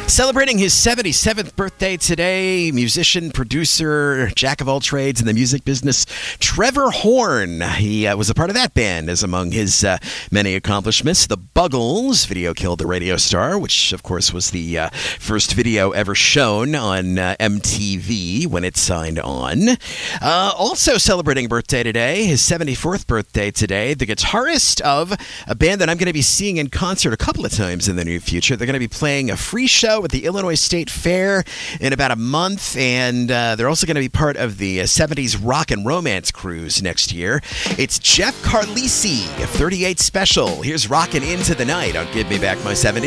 Celebrating his 77th birthday today, musician, producer, jack of all trades in the music business, Trevor Horn. He was a part of that band as among his many accomplishments. The Buggles video killed the radio star, which of course was the first video ever shown on MTV when it signed on. Also celebrating a birthday today, his 74th birthday today, the guitarist of a band that I'm going to be seeing in concert a couple of times in the near future. They're going to be playing a free show at the Illinois State Fair in about a month, and they're also going to be part of the 70s Rock and Romance Cruise next year. It's Jeff Carlisi of 38 Special. Here's Rockin' Into the Night on Give Me Back My 70s.